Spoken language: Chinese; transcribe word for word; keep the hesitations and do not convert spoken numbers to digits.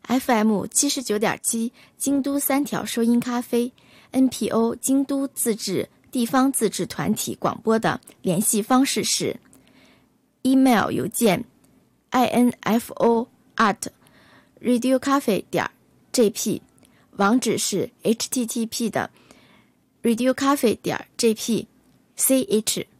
F M 七十九点七京都三条收音咖啡 N P O 京都自治地方自治团体广播的联系方式是 email 邮件 info at radiocafe 点 jp， 网址是 http 的 radiocafe 点 jp ch